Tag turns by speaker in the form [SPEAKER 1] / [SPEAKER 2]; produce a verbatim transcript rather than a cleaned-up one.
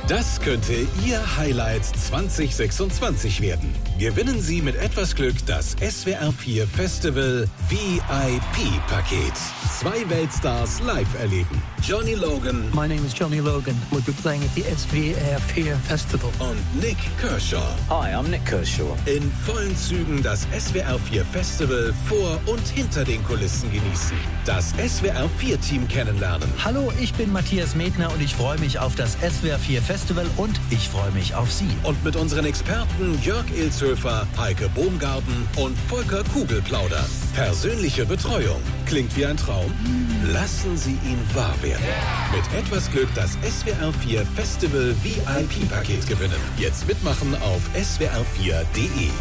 [SPEAKER 1] Das könnte Ihr Highlight zwanzig sechsundzwanzig werden. Gewinnen Sie mit etwas Glück das S W R vier Festival V I P-Paket. Zwei Weltstars live erleben. Johnny Logan.
[SPEAKER 2] My name is Johnny Logan. We'll be playing at the S W R vier Festival.
[SPEAKER 1] Und Nik Kershaw.
[SPEAKER 3] Hi, I'm Nik Kershaw.
[SPEAKER 1] In vollen Zügen das S W R vier Festival vor und hinter den Kulissen genießen. Das S W R vier Team kennenlernen.
[SPEAKER 4] Hallo, ich bin Matthias Medner und ich freue mich auf das S W R vier Festival und ich freue mich auf Sie.
[SPEAKER 1] Und mit unseren Experten Jörg Ilshöfer, Heike Bohmgarten und Volker Kugel plaudern. Persönliche Betreuung. Klingt wie ein Traum? Lassen Sie ihn wahr werden. Mit etwas Glück das S W R vier Festival V I P-Paket gewinnen. Jetzt mitmachen auf S W R vier punkt de.